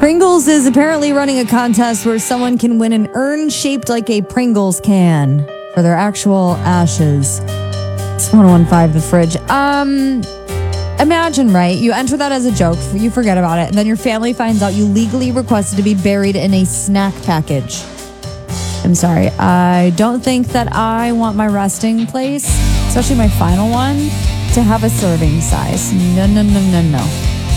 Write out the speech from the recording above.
Pringles is apparently running a contest where someone can win an urn shaped like a Pringles can for their actual ashes. It's 1015 The Fridge. Imagine, right? You enter that as a joke, you forget about it, and then your family finds out you legally requested to be buried in a snack package. I'm sorry. I don't think that I want my resting place, especially my final one, to have a serving size. No, no, no, no, no.